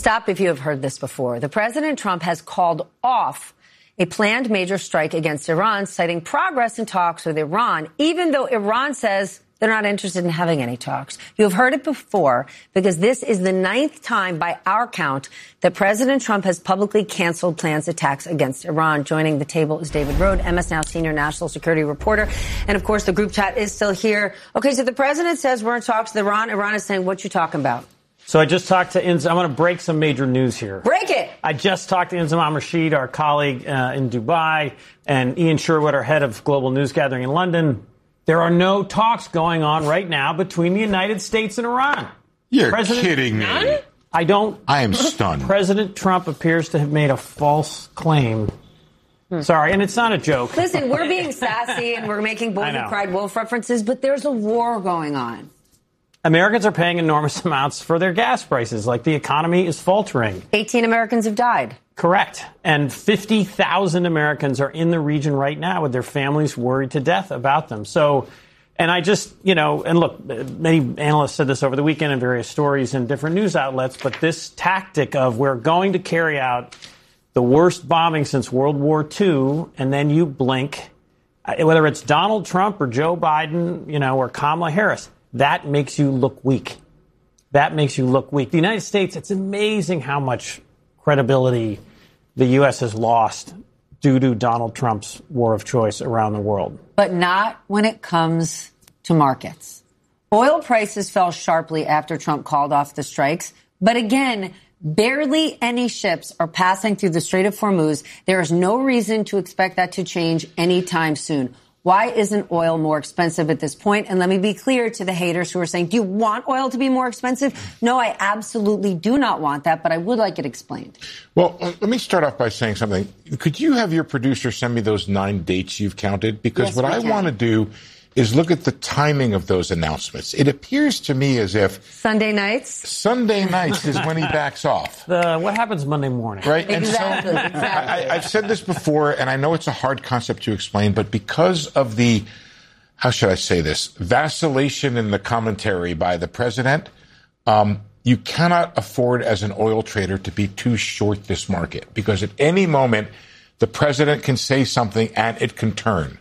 Stop if you have heard this before. The President Trump has called off a planned major strike against Iran, citing progress in talks with Iran, even though Iran says they're not interested in having any talks. You have heard it before because this is the 9th time by our count that President Trump has publicly canceled planned attacks against Iran. Joining the table is David Rohde, MS Now senior national security reporter. And, of course, the group chat is still here. Okay, so the president says we're in talks with Iran. Iran is saying, what you talking about? So I just talked to I'm going to break some major news here. Break it! I just talked to Inzamam Rashid, our colleague in Dubai, and Ian Sherwood, our head of global news gathering in London. There are no talks going on right now between the United States and Iran. You're kidding me. I am stunned. President Trump appears to have made a false claim. Sorry, and it's not a joke. Listen, we're being sassy and we're making Boy Who Cried Wolf references, but there's a war going on. Americans are paying enormous amounts for their gas prices, like the economy is faltering. 18 Americans have died. Correct. And 50,000 Americans are in the region right now with their families worried to death about them. So, and I just, and look, many analysts said this over the weekend in various stories in different news outlets, but this tactic of we're going to carry out the worst bombing since World War II, and then you blink, whether it's Donald Trump or Joe Biden, or Kamala Harris, that makes you look weak. That makes you look weak. The United States, it's amazing how much credibility the U.S. has lost due to Donald Trump's war of choice around the world. But not when it comes to markets. Oil prices fell sharply after Trump called off the strikes. But again, barely any ships are passing through the Strait of Hormuz. There is no reason to expect that to change anytime soon. Why isn't oil more expensive at this point? And let me be clear to the haters who are saying, do you want oil to be more expensive? No, I absolutely do not want that, but I would like it explained. Well, let me start off by saying something. Could you have your producer send me those 9 dates you've counted? Because what I want to do is look at the timing of those announcements. It appears to me as if Sunday nights is when he backs off. What happens Monday morning? Right? Exactly. And so I've said this before, and I know it's a hard concept to explain, but because of the, how should I say this, vacillation in the commentary by the president, you cannot afford as an oil trader to be too short this market, because at any moment the president can say something and it can turn.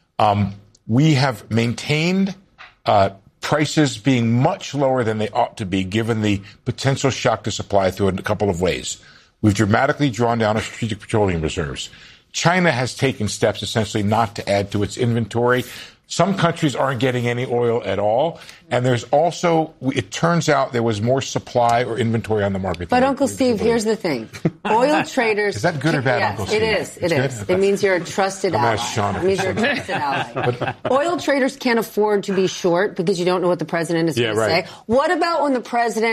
We have maintained prices being much lower than they ought to be, given the potential shock to supply through a couple of ways. We've dramatically drawn down our strategic petroleum reserves. China has taken steps essentially not to add to its inventory. Some countries aren't getting any oil at all. And there's also, it turns out there was more supply or inventory on the market. But Uncle Steve, here's the thing. Oil traders. Is that good or bad, yes, Uncle Steve? It is. It is. It means you're a trusted ally. It means you're a trusted ally. Oil traders can't afford to be short because you don't know what the president is going to say. What about when the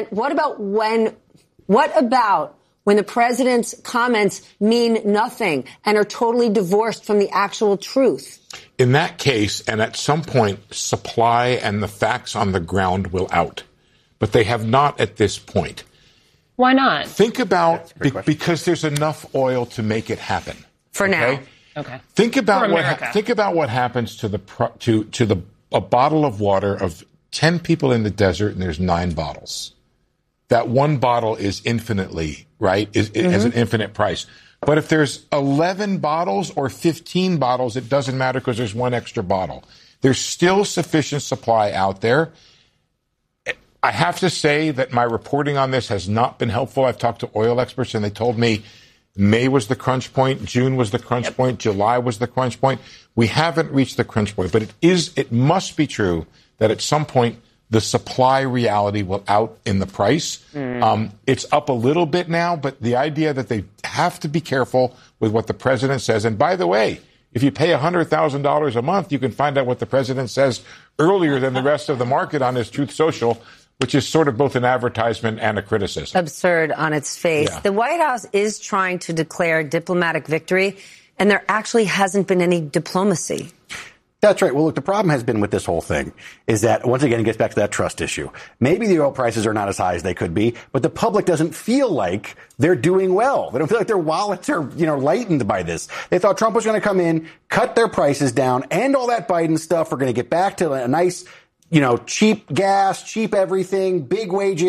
president's comments mean nothing and are totally divorced from the actual truth? In that case, and at some point, supply and the facts on the ground will out. But they have not at this point. Why not? Think about, because there's enough oil to make it happen. For now. Okay. Think about what happens to a bottle of water of 10 people in the desert and there's 9 bottles. That one bottle is infinitely, right, has an infinite price. But if there's 11 bottles or 15 bottles, it doesn't matter because there's one extra bottle. There's still sufficient supply out there. I have to say that my reporting on this has not been helpful. I've talked to oil experts, and they told me May was the crunch point, June was the crunch point, July was the crunch point. We haven't reached the crunch point, but it must be true that at some point the supply reality will out in the price. It's up a little bit now, but the idea that they have to be careful with what the president says. And by the way, if you pay $100,000 a month, you can find out what the president says earlier than the rest of the market on his Truth Social, which is sort of both an advertisement and a criticism. Absurd on its face. Yeah. The White House is trying to declare diplomatic victory, and there actually hasn't been any diplomacy. That's right. Well, look, the problem has been with this whole thing is that, once again, it gets back to that trust issue. Maybe the oil prices are not as high as they could be, but the public doesn't feel like they're doing well. They don't feel like their wallets are, lightened by this. They thought Trump was going to come in, cut their prices down, and all that Biden stuff. We're going to get back to a nice, cheap gas, cheap everything, big wages.